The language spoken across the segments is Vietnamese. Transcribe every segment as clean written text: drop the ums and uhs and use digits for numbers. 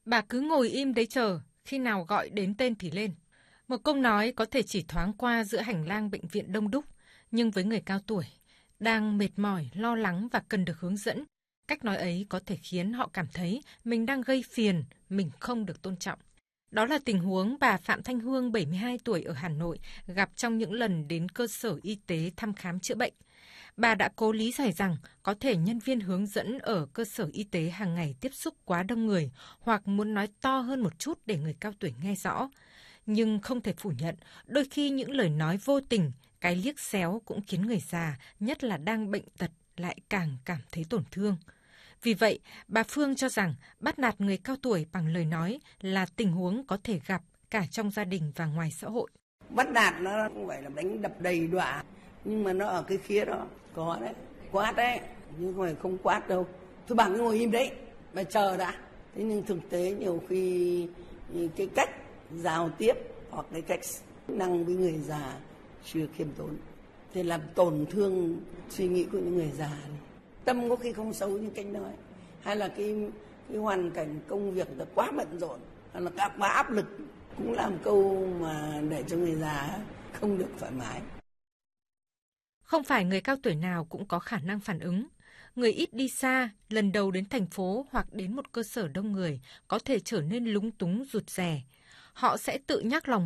Bà cứ ngồi im đấy chờ, khi nào gọi đến tên thì lên. Một câu nói có thể chỉ thoáng qua giữa hành lang bệnh viện đông đúc, nhưng với người cao tuổi, đang mệt mỏi, lo lắng và cần được hướng dẫn, cách nói ấy có thể khiến họ cảm thấy mình đang gây phiền, mình không được tôn trọng. Đó là tình huống bà Phạm Thanh Hương, 72 tuổi ở Hà Nội, gặp trong những lần đến cơ sở y tế thăm khám chữa bệnh. Bà đã cố lý giải rằng có thể nhân viên hướng dẫn ở cơ sở y tế hàng ngày tiếp xúc quá đông người hoặc muốn nói to hơn một chút để người cao tuổi nghe rõ. Nhưng không thể phủ nhận, đôi khi những lời nói vô tình, cái liếc xéo cũng khiến người già, nhất là đang bệnh tật, lại càng cảm thấy tổn thương. Vì vậy, bà Phương cho rằng bắt nạt người cao tuổi bằng lời nói là tình huống có thể gặp cả trong gia đình và ngoài xã hội. Bắt nạt nó không phải là đánh đập đầy đọa, nhưng mà nó ở cái khía đó, có đấy, quát đấy, nhưng không phải không quát đâu. Thôi bà cứ ngồi im đấy, bà chờ đã. Thế nhưng thực tế nhiều khi cái cách giao tiếp hoặc cái cách năng với người già chưa khiêm tốn, thì làm tổn thương suy nghĩ của những người già này. Tâm có khi không xấu như cách nói, hay là cái hoàn cảnh công việc là quá bận rộn, hay là quá áp lực, cũng làm câu mà để cho người già không được thoải mái. Không phải người cao tuổi nào cũng có khả năng phản ứng. Người ít đi xa, lần đầu đến thành phố hoặc đến một cơ sở đông người có thể trở nên lúng túng rụt rè. Họ sẽ tự nhắc lòng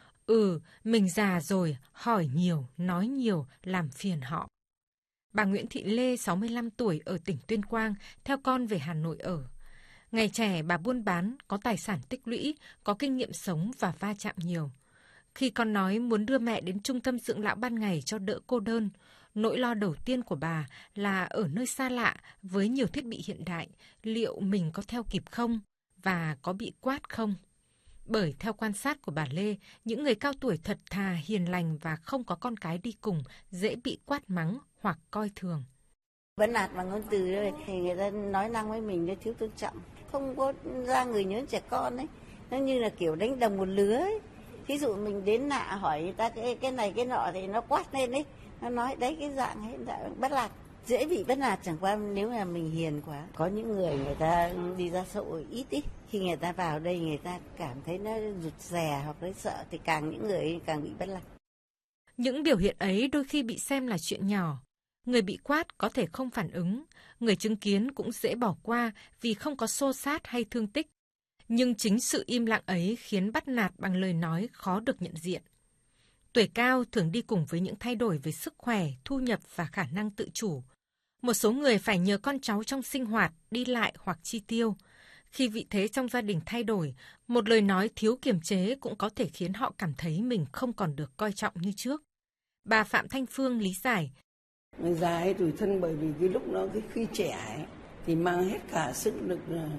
mình già rồi, hỏi nhiều, nói nhiều, làm phiền họ. Bà Nguyễn Thị Lê, 65 tuổi ở tỉnh Tuyên Quang, theo con về Hà Nội ở. Ngày trẻ bà buôn bán, có tài sản tích lũy, có kinh nghiệm sống và va chạm nhiều. Khi con nói muốn đưa mẹ đến trung tâm dưỡng lão ban ngày cho đỡ cô đơn, nỗi lo đầu tiên của bà là ở nơi xa lạ với nhiều thiết bị hiện đại, liệu mình có theo kịp không và có bị quát không? Bởi theo quan sát của bà Lê, những người cao tuổi thật thà, hiền lành và không có con cái đi cùng dễ bị quát mắng hoặc coi thường. Bắt nạt bằng ngôn từ rồi thì người ta nói năng với mình nó thiếu tôn trọng, không có ra người nhớ trẻ con ấy, nó như là kiểu đánh đồng một lứa ấy. Thí dụ mình đến lạ hỏi người ta cái này cái nọ thì nó quát lên ấy, nó nói đấy cái dạng ấy là bắt nạt, dễ bị bắt nạt, chẳng qua nếu mà mình hiền quá. Có những người ta đi ra xã hội ít ý, khi người ta vào đây người ta cảm thấy nó rụt rè hoặc nó sợ thì những người ấy càng bị bắt nạt. Những biểu hiện ấy đôi khi bị xem là chuyện nhỏ. Người bị quát có thể không phản ứng, người chứng kiến cũng dễ bỏ qua vì không có xô xát hay thương tích. Nhưng chính sự im lặng ấy khiến bắt nạt bằng lời nói khó được nhận diện. Tuổi cao thường đi cùng với những thay đổi về sức khỏe, thu nhập và khả năng tự chủ. Một số người phải nhờ con cháu trong sinh hoạt, đi lại hoặc chi tiêu. Khi vị thế trong gia đình thay đổi, một lời nói thiếu kiềm chế cũng có thể khiến họ cảm thấy mình không còn được coi trọng như trước. Bà Phạm Thanh Phương lý giải. Người già ấy tủi thân bởi vì cái lúc nó khi trẻ ấy, thì mang hết cả sức lực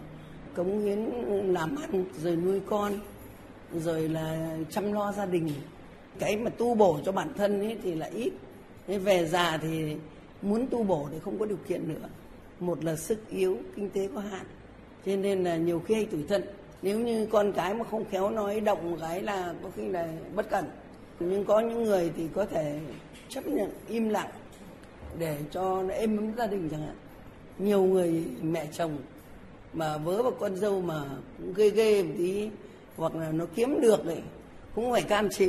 cống hiến làm ăn, rồi nuôi con, rồi là chăm lo gia đình. Cái mà tu bổ cho bản thân ấy thì là ít. Thế về già thì muốn tu bổ thì không có điều kiện nữa. Một là sức yếu, kinh tế có hạn, cho nên là nhiều khi hay tủi thân. Nếu như con cái mà không khéo nói động một cái là có khi là bất cẩn. Nhưng có những người thì có thể chấp nhận im lặng để cho nó êm ấm gia đình chẳng hạn. Nhiều người mẹ chồng mà vớ vào con dâu mà ghê ghê một tí, hoặc là nó kiếm được ấy, cũng phải cam chịu.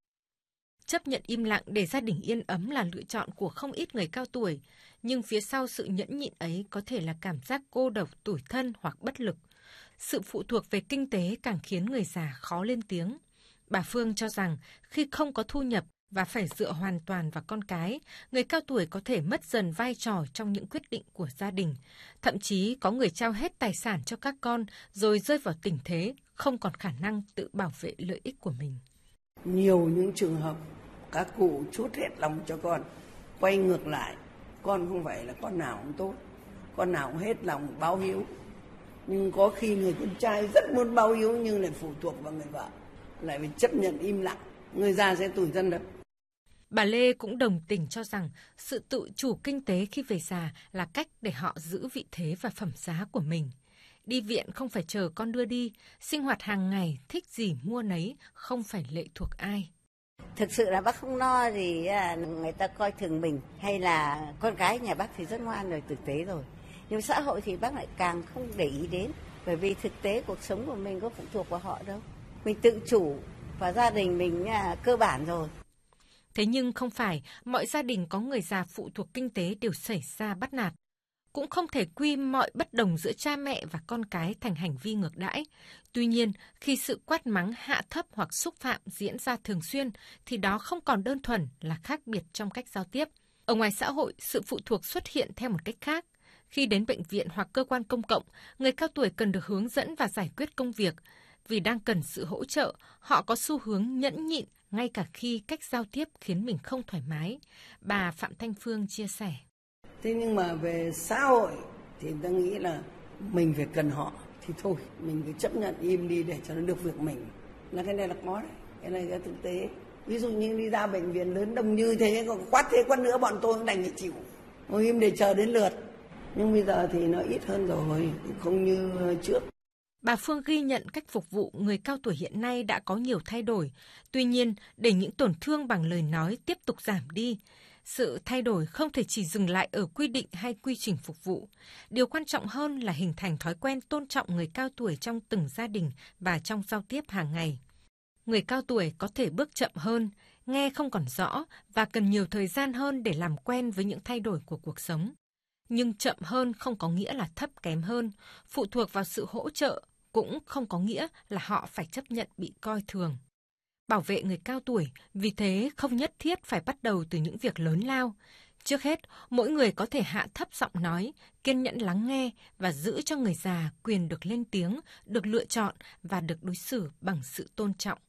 Chấp nhận im lặng để gia đình yên ấm là lựa chọn của không ít người cao tuổi, nhưng phía sau sự nhẫn nhịn ấy có thể là cảm giác cô độc, tủi thân hoặc bất lực. Sự phụ thuộc về kinh tế càng khiến người già khó lên tiếng. Bà Phương cho rằng khi không có thu nhập và phải dựa hoàn toàn vào con cái, người cao tuổi có thể mất dần vai trò trong những quyết định của gia đình. Thậm chí có người trao hết tài sản cho các con rồi rơi vào tình thế không còn khả năng tự bảo vệ lợi ích của mình. Nhiều những trường hợp các cụ trút hết lòng cho con, quay ngược lại, con không phải là con nào cũng tốt, con nào cũng hết lòng báo hiếu. Nhưng có khi người con trai rất muốn báo hiếu nhưng lại phụ thuộc vào người vợ, lại phải chấp nhận im lặng, người già sẽ tủi thân đó. Bà Lê cũng đồng tình cho rằng sự tự chủ kinh tế khi về già là cách để họ giữ vị thế và phẩm giá của mình. Đi viện không phải chờ con đưa đi, sinh hoạt hàng ngày thích gì mua nấy, không phải lệ thuộc ai. Thực sự là bác không no thì người ta coi thường mình, hay là con gái nhà bác thì rất ngoan rồi, tử tế rồi. Nhưng xã hội thì bác lại càng không để ý đến. Bởi vì thực tế cuộc sống của mình có phụ thuộc vào họ đâu. Mình tự chủ và gia đình mình cơ bản rồi. Thế nhưng không phải mọi gia đình có người già phụ thuộc kinh tế đều xảy ra bắt nạt. Cũng không thể quy mọi bất đồng giữa cha mẹ và con cái thành hành vi ngược đãi. Tuy nhiên, khi sự quát mắng hạ thấp hoặc xúc phạm diễn ra thường xuyên, thì đó không còn đơn thuần là khác biệt trong cách giao tiếp. Ở ngoài xã hội, sự phụ thuộc xuất hiện theo một cách khác. Khi đến bệnh viện hoặc cơ quan công cộng, người cao tuổi cần được hướng dẫn và giải quyết công việc. Vì đang cần sự hỗ trợ, họ có xu hướng nhẫn nhịn ngay cả khi cách giao tiếp khiến mình không thoải mái. Bà Phạm Thanh Phương chia sẻ. Thế nhưng mà về xã hội thì ta nghĩ là mình phải cần họ thì thôi, mình phải chấp nhận im đi để cho nó được việc mình. Là cái này là có đấy, cái này là thực tế. Ví dụ như đi ra bệnh viện lớn đông như thế, còn quát thế quát nữa bọn tôi cũng đành phải chịu, ngồi im để chờ đến lượt. Nhưng bây giờ thì nó ít hơn rồi, không như trước. Bà Phương ghi nhận cách phục vụ người cao tuổi hiện nay đã có nhiều thay đổi. Tuy nhiên, để những tổn thương bằng lời nói tiếp tục giảm đi, sự thay đổi không thể chỉ dừng lại ở quy định hay quy trình phục vụ. Điều quan trọng hơn là hình thành thói quen tôn trọng người cao tuổi trong từng gia đình và trong giao tiếp hàng ngày. Người cao tuổi có thể bước chậm hơn, nghe không còn rõ và cần nhiều thời gian hơn để làm quen với những thay đổi của cuộc sống. Nhưng chậm hơn không có nghĩa là thấp kém hơn, phụ thuộc vào sự hỗ trợ cũng không có nghĩa là họ phải chấp nhận bị coi thường. Bảo vệ người cao tuổi, vì thế không nhất thiết phải bắt đầu từ những việc lớn lao. Trước hết, mỗi người có thể hạ thấp giọng nói, kiên nhẫn lắng nghe và giữ cho người già quyền được lên tiếng, được lựa chọn và được đối xử bằng sự tôn trọng.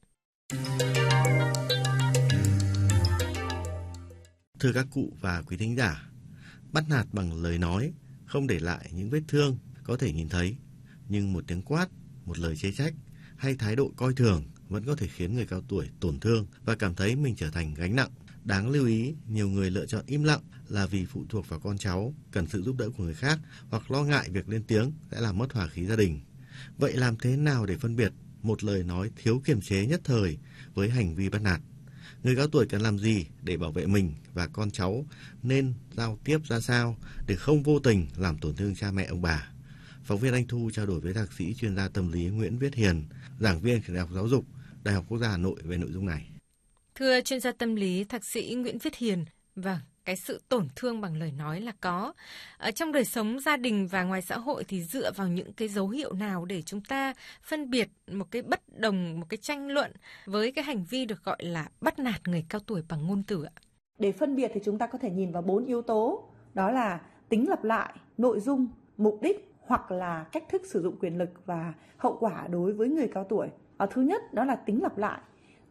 Thưa các cụ và quý thính giả, bắt nạt bằng lời nói không để lại những vết thương có thể nhìn thấy, nhưng một tiếng quát, một lời chê trách hay thái độ coi thường vẫn có thể khiến người cao tuổi tổn thương và cảm thấy mình trở thành gánh nặng. Đáng lưu ý, nhiều người lựa chọn im lặng là vì phụ thuộc vào con cháu, cần sự giúp đỡ của người khác hoặc lo ngại việc lên tiếng sẽ làm mất hòa khí gia đình. Vậy làm thế nào để phân biệt một lời nói thiếu kiềm chế nhất thời với hành vi bắt nạt? Người cao tuổi cần làm gì để bảo vệ mình và con cháu, nên giao tiếp ra sao để không vô tình làm tổn thương cha mẹ ông bà? Phóng viên Anh Thu trao đổi với thạc sĩ chuyên gia tâm lý Nguyễn Viết Hiền, giảng viên trường Đại học Giáo dục, Đại học Quốc gia Hà Nội về nội dung này. Thưa chuyên gia tâm lý thạc sĩ Nguyễn Viết Hiền, cái sự tổn thương bằng lời nói là có. Ở trong đời sống gia đình và ngoài xã hội thì dựa vào những cái dấu hiệu nào để chúng ta phân biệt một cái bất đồng, một cái tranh luận với cái hành vi được gọi là bắt nạt người cao tuổi bằng ngôn từ ạ? Để phân biệt thì chúng ta có thể nhìn vào 4 yếu tố, đó là tính lặp lại, nội dung, mục đích hoặc là cách thức sử dụng quyền lực và hậu quả đối với người cao tuổi. Thứ nhất đó là tính lặp lại.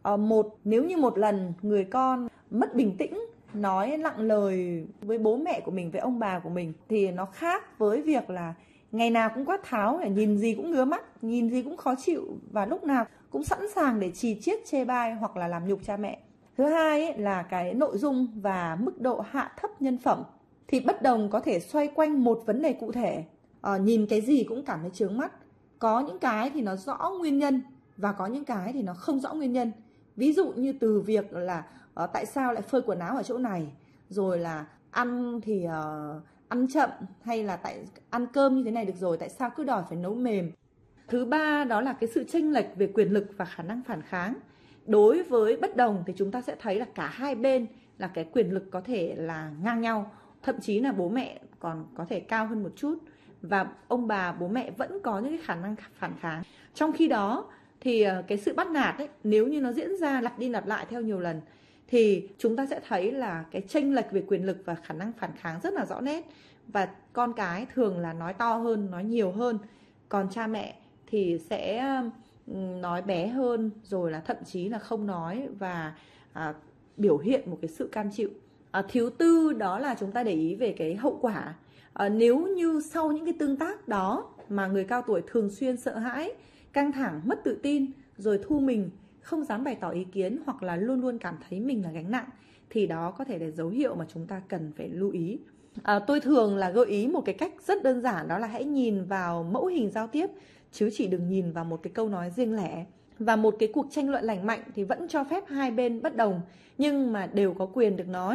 Nếu như một lần người con mất bình tĩnh, nói nặng lời với bố mẹ của mình, với ông bà của mình thì nó khác với việc là ngày nào cũng quát tháo, nhìn gì cũng ngứa mắt, nhìn gì cũng khó chịu và lúc nào cũng sẵn sàng để chì chiết chê bai hoặc là làm nhục cha mẹ. Thứ hai là cái nội dung và mức độ hạ thấp nhân phẩm. Thì bất đồng có thể xoay quanh một vấn đề cụ thể, nhìn cái gì cũng cảm thấy chướng mắt. Có những cái thì nó rõ nguyên nhân và có những cái thì nó không rõ nguyên nhân. Ví dụ như từ việc là tại sao lại phơi quần áo ở chỗ này, rồi là ăn thì ăn chậm, hay là tại ăn cơm như thế này được rồi, tại sao cứ đòi phải nấu mềm. Thứ ba đó là cái sự chênh lệch về quyền lực và khả năng phản kháng. Đối với bất đồng thì chúng ta sẽ thấy là cả hai bên là cái quyền lực có thể là ngang nhau, thậm chí là bố mẹ còn có thể cao hơn một chút và ông bà bố mẹ vẫn có những cái khả năng phản kháng. Trong khi đó thì cái sự bắt nạt ấy, nếu như nó diễn ra lặp đi lặp lại theo nhiều lần thì chúng ta sẽ thấy là cái chênh lệch về quyền lực và khả năng phản kháng rất là rõ nét, và con cái thường là nói to hơn, nói nhiều hơn, còn cha mẹ thì sẽ nói bé hơn, rồi là thậm chí là không nói và biểu hiện một cái sự cam chịu. Thứ tư đó là chúng ta để ý về cái hậu quả. Nếu như sau những cái tương tác đó mà người cao tuổi thường xuyên sợ hãi, căng thẳng, mất tự tin, rồi thu mình, không dám bày tỏ ý kiến hoặc là luôn luôn cảm thấy mình là gánh nặng, thì đó có thể là dấu hiệu mà chúng ta cần phải lưu ý. Tôi thường là gợi ý một cái cách rất đơn giản, đó là hãy nhìn vào mẫu hình giao tiếp, chứ chỉ đừng nhìn vào một cái câu nói riêng lẻ. Và một cái cuộc tranh luận lành mạnh thì vẫn cho phép hai bên bất đồng, nhưng mà đều có quyền được nói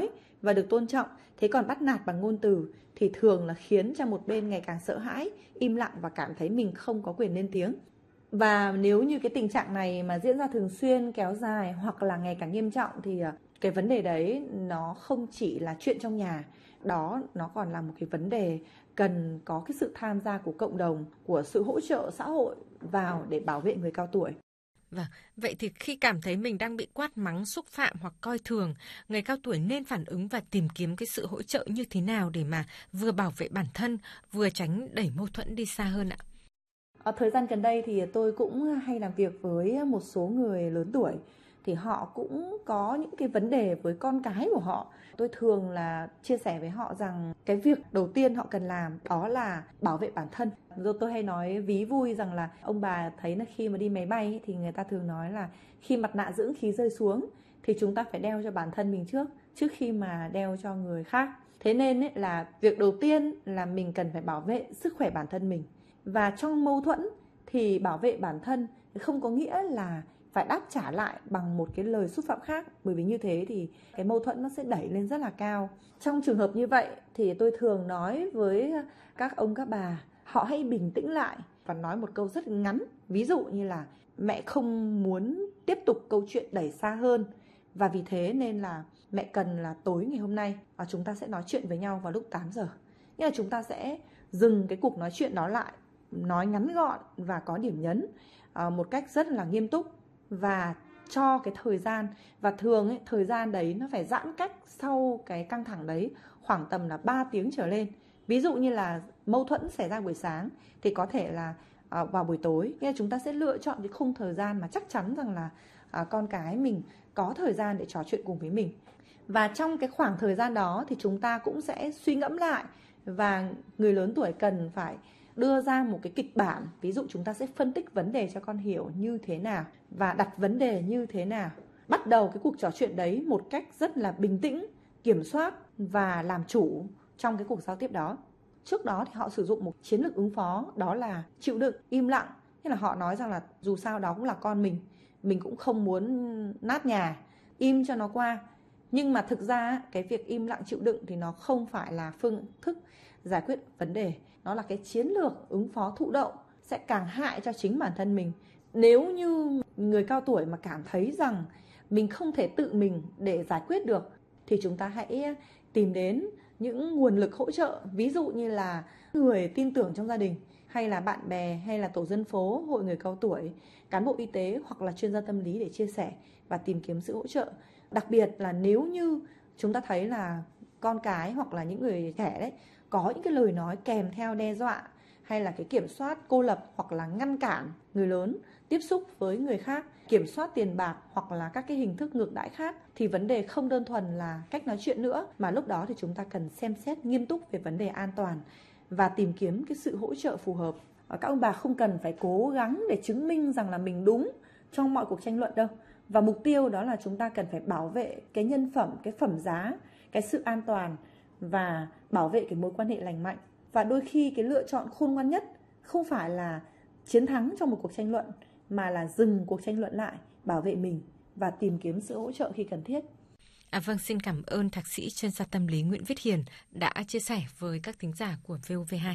và được tôn trọng. Thế còn bắt nạt bằng ngôn từ thì thường là khiến cho một bên ngày càng sợ hãi, im lặng và cảm thấy mình không có quyền lên tiếng. Và nếu như cái tình trạng này mà diễn ra thường xuyên, kéo dài hoặc là ngày càng nghiêm trọng thì cái vấn đề đấy nó không chỉ là chuyện trong nhà, đó nó còn là một cái vấn đề cần có cái sự tham gia của cộng đồng, của sự hỗ trợ xã hội vào để bảo vệ người cao tuổi. Vâng, vậy thì khi cảm thấy mình đang bị quát mắng, xúc phạm hoặc coi thường, người cao tuổi nên phản ứng và tìm kiếm cái sự hỗ trợ như thế nào để mà vừa bảo vệ bản thân, vừa tránh đẩy mâu thuẫn đi xa hơn ạ? Ở thời gian gần đây thì tôi cũng hay làm việc với một số người lớn tuổi, thì họ cũng có những cái vấn đề với con cái của họ. Tôi thường là chia sẻ với họ rằng cái việc đầu tiên họ cần làm đó là bảo vệ bản thân. Rồi tôi hay nói ví vui rằng là ông bà thấy là khi mà đi máy bay thì người ta thường nói là khi mặt nạ dưỡng khí rơi xuống thì chúng ta phải đeo cho bản thân mình trước khi mà đeo cho người khác. Thế nên là việc đầu tiên là mình cần phải bảo vệ sức khỏe bản thân mình. Và trong mâu thuẫn thì bảo vệ bản thân không có nghĩa là phải đáp trả lại bằng một cái lời xúc phạm khác, bởi vì như thế thì cái mâu thuẫn nó sẽ đẩy lên rất là cao. Trong trường hợp như vậy thì tôi thường nói với các ông các bà, họ hãy bình tĩnh lại và nói một câu rất ngắn, ví dụ như là mẹ không muốn tiếp tục câu chuyện đẩy xa hơn, và vì thế nên là mẹ cần là tối ngày hôm nay chúng ta sẽ nói chuyện với nhau vào lúc 8 giờ. Nghĩa là chúng ta sẽ dừng cái cuộc nói chuyện đó lại, nói ngắn gọn và có điểm nhấn một cách rất là nghiêm túc, và cho cái thời gian. Và thường thời gian đấy nó phải giãn cách sau cái căng thẳng đấy khoảng tầm là 3 tiếng trở lên. Ví dụ như là mâu thuẫn xảy ra buổi sáng thì có thể là vào buổi tối. Nghĩa là chúng ta sẽ lựa chọn cái khung thời gian mà chắc chắn rằng là con cái mình có thời gian để trò chuyện cùng với mình. Và trong cái khoảng thời gian đó thì chúng ta cũng sẽ suy ngẫm lại, và người lớn tuổi cần phải đưa ra một cái kịch bản. Ví dụ chúng ta sẽ phân tích vấn đề cho con hiểu như thế nào và đặt vấn đề như thế nào. Bắt đầu cái cuộc trò chuyện đấy một cách rất là bình tĩnh, kiểm soát và làm chủ trong cái cuộc giao tiếp đó. Trước đó thì họ sử dụng một chiến lược ứng phó, đó là chịu đựng, im lặng. Thế là họ nói rằng là dù sao đó cũng là con mình cũng không muốn nát nhà, im cho nó qua. Nhưng mà thực ra cái việc im lặng chịu đựng thì nó không phải là phương thức giải quyết vấn đề. Nó là cái chiến lược ứng phó thụ động, sẽ càng hại cho chính bản thân mình. Nếu như người cao tuổi mà cảm thấy rằng mình không thể tự mình để giải quyết được thì chúng ta hãy tìm đến những nguồn lực hỗ trợ, ví dụ như là người tin tưởng trong gia đình, hay là bạn bè, hay là tổ dân phố, hội người cao tuổi, cán bộ y tế hoặc là chuyên gia tâm lý để chia sẻ và tìm kiếm sự hỗ trợ. Đặc biệt là nếu như chúng ta thấy là con cái hoặc là những người trẻ đấy có những cái lời nói kèm theo đe dọa, hay là cái kiểm soát cô lập hoặc là ngăn cản người lớn tiếp xúc với người khác, kiểm soát tiền bạc hoặc là các cái hình thức ngược đãi khác, thì vấn đề không đơn thuần là cách nói chuyện nữa, mà lúc đó thì chúng ta cần xem xét nghiêm túc về vấn đề an toàn và tìm kiếm cái sự hỗ trợ phù hợp. Các ông bà không cần phải cố gắng để chứng minh rằng là mình đúng trong mọi cuộc tranh luận đâu. Và mục tiêu đó là chúng ta cần phải bảo vệ cái nhân phẩm, cái phẩm giá, cái sự an toàn và bảo vệ cái mối quan hệ lành mạnh. Và đôi khi cái lựa chọn khôn ngoan nhất không phải là chiến thắng trong một cuộc tranh luận, mà là dừng cuộc tranh luận lại, bảo vệ mình và tìm kiếm sự hỗ trợ khi cần thiết. Vâng, xin cảm ơn Thạc sĩ chuyên gia tâm lý Nguyễn Viết Hiền đã chia sẻ với các thính giả của VOV2.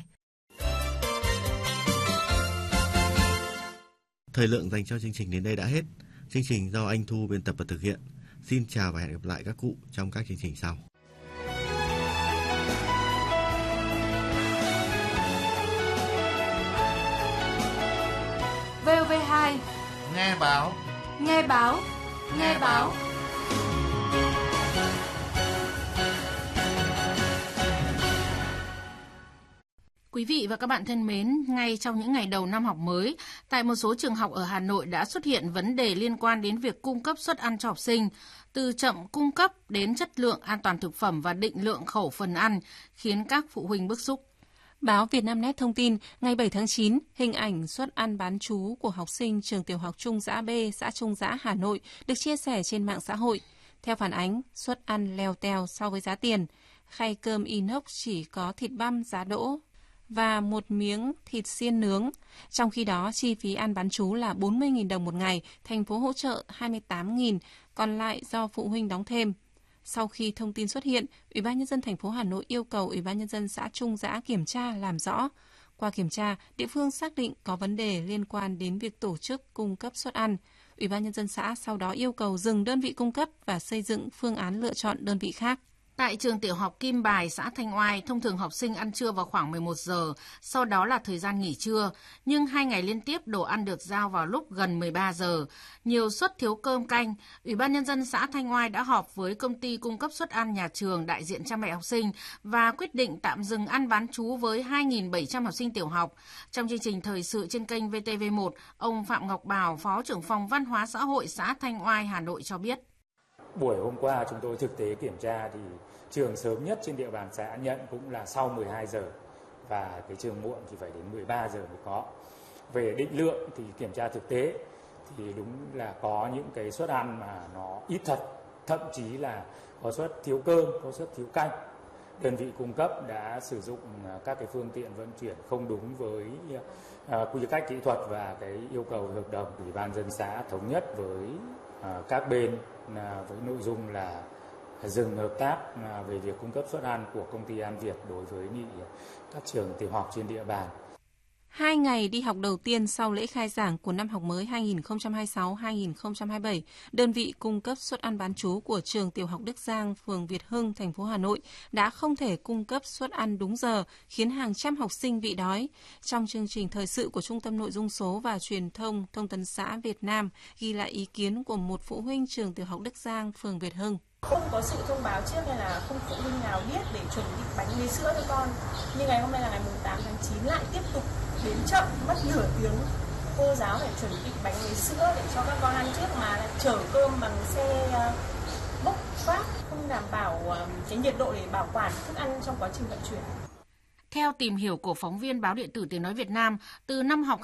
Thời lượng dành cho chương trình đến đây đã hết. Chương trình do anh Thu biên tập và thực hiện. Xin chào và hẹn gặp lại các cụ trong các chương trình sau. VOV2 Nghe báo. Nghe báo. Nghe báo. Quý vị và các bạn thân mến, ngay trong những ngày đầu năm học mới, tại một số trường học ở Hà Nội đã xuất hiện vấn đề liên quan đến việc cung cấp suất ăn cho học sinh, từ chậm cung cấp đến chất lượng an toàn thực phẩm và định lượng khẩu phần ăn, khiến các phụ huynh bức xúc. Báo Vietnamnet thông tin, ngày 7 tháng 9, hình ảnh suất ăn bán trú của học sinh trường tiểu học Trung Giã B, xã Trung Giã, Hà Nội được chia sẻ trên mạng xã hội. Theo phản ánh, suất ăn leo teo so với giá tiền. Khay cơm inox chỉ có thịt băm giá đỗ và một miếng thịt xiên nướng. Trong khi đó, chi phí ăn bán trú là 40.000 đồng một ngày, thành phố hỗ trợ 28.000, còn lại do phụ huynh đóng thêm. Sau khi thông tin xuất hiện, Ủy ban Nhân dân thành phố Hà Nội yêu cầu Ủy ban Nhân dân xã Trung Giã kiểm tra làm rõ. Qua kiểm tra, địa phương xác định có vấn đề liên quan đến việc tổ chức cung cấp suất ăn. Ủy ban Nhân dân xã sau đó yêu cầu dừng đơn vị cung cấp và xây dựng phương án lựa chọn đơn vị khác. Tại trường tiểu học Kim Bài, xã Thanh Oai, thông thường học sinh ăn trưa vào khoảng 11 giờ, sau đó là thời gian nghỉ trưa. Nhưng 2 ngày liên tiếp đồ ăn được giao vào lúc gần 13 giờ. Nhiều suất thiếu cơm canh. Ủy ban Nhân dân xã Thanh Oai đã họp với công ty cung cấp suất ăn nhà trường, đại diện cha mẹ học sinh và quyết định tạm dừng ăn bán trú với 2.700 học sinh tiểu học. Trong chương trình thời sự trên kênh VTV1, ông Phạm Ngọc Bảo, Phó trưởng phòng Văn hóa xã hội xã Thanh Oai, Hà Nội cho biết. Buổi hôm qua chúng tôi thực tế kiểm tra thì trường sớm nhất trên địa bàn xã nhận cũng là sau 12 giờ và cái trường muộn thì phải đến 13 giờ mới có. Về định lượng thì kiểm tra thực tế thì đúng là có những cái suất ăn mà nó ít thật, thậm chí là có suất thiếu cơm, có suất thiếu canh. Đơn vị cung cấp đã sử dụng các cái phương tiện vận chuyển không đúng với quy cách kỹ thuật và cái yêu cầu hợp đồng. Ủy ban nhân dân xã thống nhất với các bên với nội dung là dừng hợp tác về việc cung cấp suất ăn của công ty An Việt đối với các trường tiểu học trên địa bàn. 2 ngày đi học đầu tiên sau lễ khai giảng của năm học mới 2026-2027, đơn vị cung cấp suất ăn bán trú của trường tiểu học Đức Giang, phường Việt Hưng, thành phố Hà Nội đã không thể cung cấp suất ăn đúng giờ, khiến hàng trăm học sinh bị đói. Trong chương trình thời sự của Trung tâm Nội dung số và Truyền thông Thông tấn xã Việt Nam ghi lại ý kiến của một phụ huynh trường tiểu học Đức Giang, phường Việt Hưng. Không có sự thông báo trước nên là không phụ huynh nào biết để chuẩn bị bánh mì sữa cho con. Nhưng ngày hôm nay là ngày 8 tháng 9 lại tiếp tục đến chậm mất nửa tiếng. Cô giáo phải chuẩn bị bánh mì sữa để cho các con ăn trước mà lại chở cơm bằng xe bốc vác, không đảm bảo cái nhiệt độ để bảo quản thức ăn trong quá trình vận chuyển. Theo tìm hiểu của phóng viên báo điện tử Tiếng nói Việt Nam, từ năm học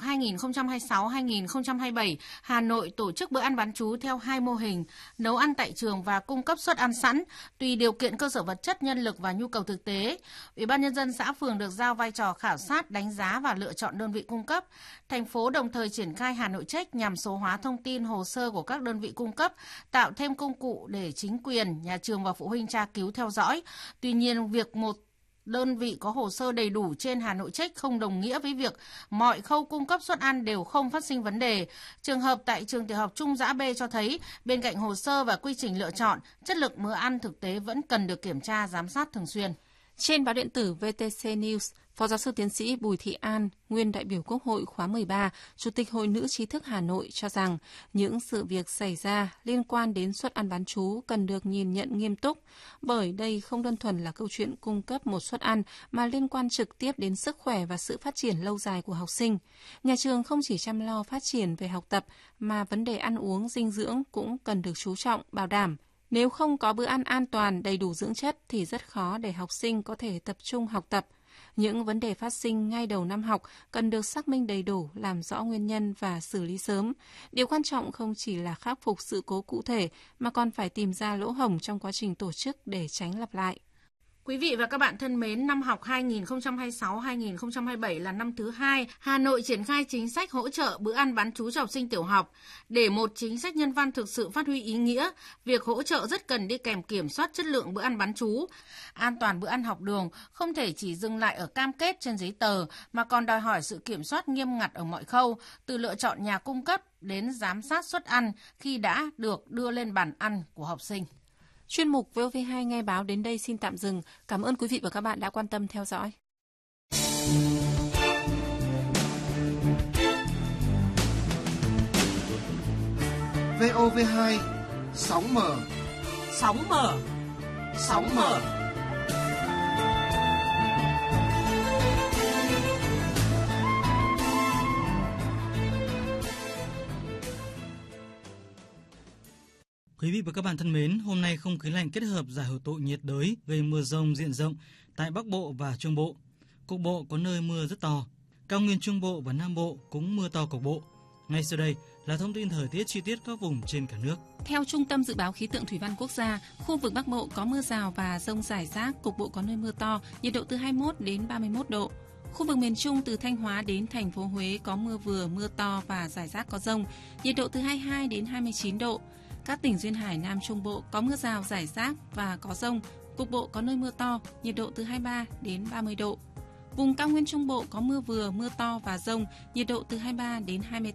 2026-2027, Hà Nội tổ chức bữa ăn bán trú theo 2 mô hình, nấu ăn tại trường và cung cấp suất ăn sẵn, tùy điều kiện cơ sở vật chất, nhân lực và nhu cầu thực tế. Ủy ban Nhân dân xã phường được giao vai trò khảo sát, đánh giá và lựa chọn đơn vị cung cấp. Thành phố đồng thời triển khai Hà Nội Check nhằm số hóa thông tin hồ sơ của các đơn vị cung cấp, tạo thêm công cụ để chính quyền, nhà trường và phụ huynh tra cứu theo dõi. Tuy nhiên, việc một đơn vị có hồ sơ đầy đủ trên Hà Nội Check không đồng nghĩa với việc mọi khâu cung cấp suất ăn đều không phát sinh vấn đề. Trường hợp tại trường tiểu học Trung Giã B cho thấy, bên cạnh hồ sơ và quy trình lựa chọn, chất lượng bữa ăn thực tế vẫn cần được kiểm tra, giám sát thường xuyên. Trên báo điện tử VTC News, Phó giáo sư tiến sĩ Bùi Thị An, nguyên đại biểu Quốc hội khóa 13, Chủ tịch Hội Nữ trí thức Hà Nội cho rằng những sự việc xảy ra liên quan đến suất ăn bán trú cần được nhìn nhận nghiêm túc, bởi đây không đơn thuần là câu chuyện cung cấp một suất ăn mà liên quan trực tiếp đến sức khỏe và sự phát triển lâu dài của học sinh. Nhà trường không chỉ chăm lo phát triển về học tập mà vấn đề ăn uống, dinh dưỡng cũng cần được chú trọng, bảo đảm. Nếu không có bữa ăn an toàn, đầy đủ dưỡng chất thì rất khó để học sinh có thể tập trung học tập. Những vấn đề phát sinh ngay đầu năm học cần được xác minh đầy đủ, làm rõ nguyên nhân và xử lý sớm. Điều quan trọng không chỉ là khắc phục sự cố cụ thể mà còn phải tìm ra lỗ hổng trong quá trình tổ chức để tránh lặp lại. Quý vị và các bạn thân mến, năm học 2026-2027 là năm thứ 2, Hà Nội triển khai chính sách hỗ trợ bữa ăn bán trú cho học sinh tiểu học. Để một chính sách nhân văn thực sự phát huy ý nghĩa, việc hỗ trợ rất cần đi kèm kiểm soát chất lượng bữa ăn bán trú. An toàn bữa ăn học đường không thể chỉ dừng lại ở cam kết trên giấy tờ, mà còn đòi hỏi sự kiểm soát nghiêm ngặt ở mọi khâu, từ lựa chọn nhà cung cấp đến giám sát suất ăn khi đã được đưa lên bàn ăn của học sinh. Chuyên mục VOV2 nghe báo đến đây xin tạm dừng. Cảm ơn quý vị và các bạn đã quan tâm theo dõi. VOV2 sóng mở. Sóng mở. Sóng mở. Quý vị và các bạn thân mến, hôm nay không khí lạnh kết hợp giải hội tụ nhiệt đới gây mưa rông diện rộng tại Bắc Bộ và Trung Bộ. Cục bộ có nơi mưa rất to. Cao nguyên Trung Bộ và Nam Bộ cũng mưa to cục bộ. Ngay sau đây là thông tin thời tiết chi tiết các vùng trên cả nước. Theo Trung tâm Dự báo Khí tượng Thủy văn Quốc gia, khu vực Bắc Bộ có mưa rào và dông rải rác, cục bộ có nơi mưa to, nhiệt độ từ 21 đến 31 độ. Khu vực miền Trung từ Thanh Hóa đến thành phố Huế có mưa vừa, mưa to và rải rác có dông, nhiệt độ từ 22 đến 29 độ. Các tỉnh duyên hải Nam Trung Bộ có mưa rào rải rác và có dông, cục bộ có nơi mưa to, nhiệt độ từ 23 đến 30 độ. Vùng cao nguyên Trung Bộ có mưa vừa, mưa to và dông, nhiệt độ từ 23 đến 28